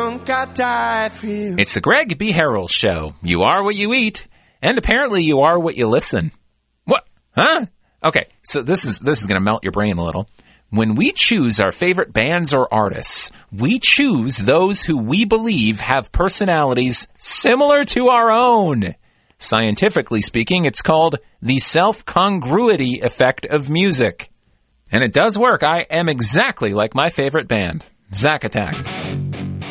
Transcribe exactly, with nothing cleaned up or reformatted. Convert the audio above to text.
drunk, I die for you. It's the Greg B. Harrell Show. You are what you eat, and apparently you are what you listen. What? Huh? Okay, so this is this is going to melt your brain a little. When we choose our favorite bands or artists, we choose those who we believe have personalities similar to our own. Scientifically speaking, it's called the self-congruity effect of music. And it does work. I am exactly like my favorite band, Zack Attack.